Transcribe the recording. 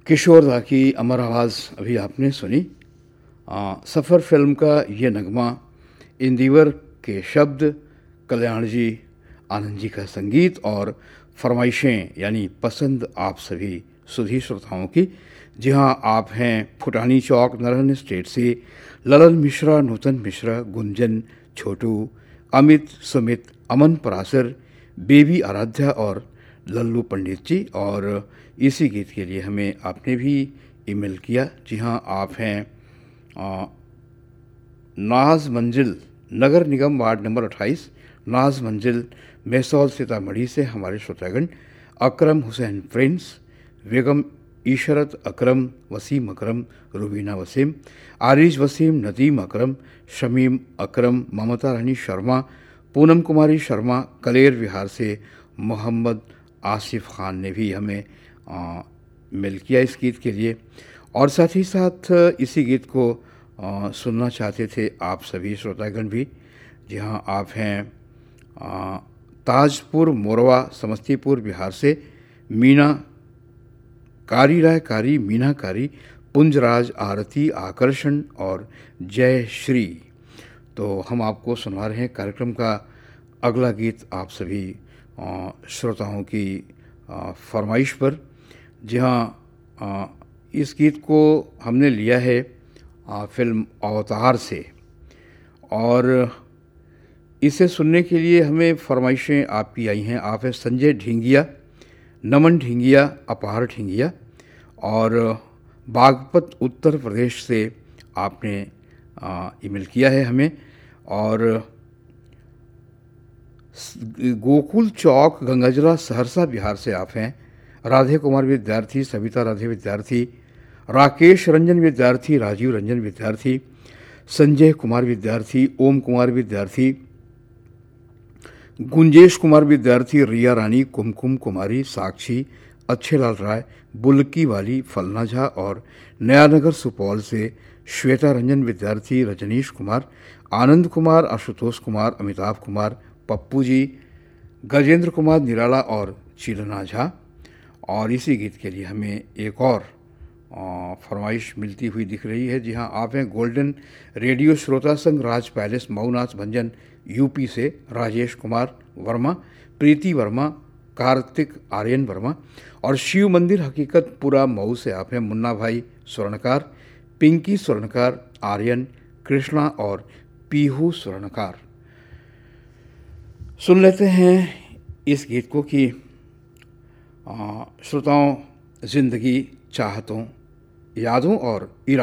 किशोर दा की अमर आवाज़ अभी आपने सुनी। सफ़र फिल्म का ये नगमा, इंदिवर के शब्द, कल्याण जी, आनंद जी का संगीत और फरमाइशें यानी पसंद आप सभी सुधी श्रोताओं की। जी हाँ, आप हैं फुटानी चौक नरहन स्टेट से ललन मिश्रा, नूतन मिश्रा, गुंजन, छोटू, अमित, सुमित, अमन परासर, बेबी आराध्या और लल्लू पंडित जी। और इसी गीत के लिए हमें आपने भी ईमेल किया। जी हाँ, आप हैं नाज मंजिल, नगर निगम वार्ड नंबर 28, नाज मंजिल, मैसौल, सीतामढ़ी से हमारे श्रोतागण अकरम हुसैन फ्रेंड्स, बेगम इशरत अकरम, वसीम अकरम, रुबीना वसीम, आरिज वसीम, नदीम अकरम, शमीम अकरम, ममता रानी शर्मा, पूनम कुमारी शर्मा, कलेर विहार से मोहम्मद आसिफ खान ने भी हमें मेल किया इस गीत के लिए। और साथ ही साथ इसी गीत को सुनना चाहते थे आप सभी श्रोतागण भी। जी हाँ, आप हैं ताजपुर मोरवा, समस्तीपुर बिहार से मीना कारी राय कारी, मीना कारी, पुंजराज, आरती, आकर्षण और जय श्री। तो हम आपको सुना रहे हैं कार्यक्रम का अगला गीत आप सभी श्रोताओं की फरमाइश पर। जी हाँ, इस गीत को हमने लिया है फिल्म अवतार से, और इसे सुनने के लिए हमें फरमाइशें आपकी आई हैं। आप हैं संजय ढींगिया, नमन ढींगिया, अपार ढींगिया, और बागपत उत्तर प्रदेश से आपने ईमेल किया है हमें। और गोकुल चौक, गंगाजला, सहरसा बिहार से आप हैं राधे कुमार विद्यार्थी, सविता राधे विद्यार्थी, राकेश रंजन विद्यार्थी, राजीव रंजन विद्यार्थी, संजय कुमार विद्यार्थी, ओम कुमार विद्यार्थी, गुंजेश कुमार विद्यार्थी, रिया रानी, कुमकुम कुमारी, साक्षी, अच्छेलाल राय, बुल्की वाली, फलना झा, और नयानगर सुपौल से श्वेता रंजन विद्यार्थी, रजनीश कुमार, आनंद कुमार, आशुतोष कुमार, अमिताभ कुमार, पप्पू जी, गजेंद्र कुमार निराला और चीलना झा। और इसी गीत के लिए हमें एक और फरमाइश मिलती हुई दिख रही है। जी हाँ, आप हैं गोल्डन रेडियो श्रोता संघ, राज पैलेस, मऊनाथ भंजन, यूपी से राजेश कुमार वर्मा, प्रीति वर्मा, कार्तिक आर्यन वर्मा, और शिव मंदिर हकीकतपुरा मऊ से आप हैं मुन्ना भाई स्वर्णकार, पिंकी स्वर्णकार, आर्यन, कृष्णा और पीहू स्वर्णकार। सुन लेते हैं इस गीत को कि श्रोताओं, जिंदगी, चाहतों, यादों और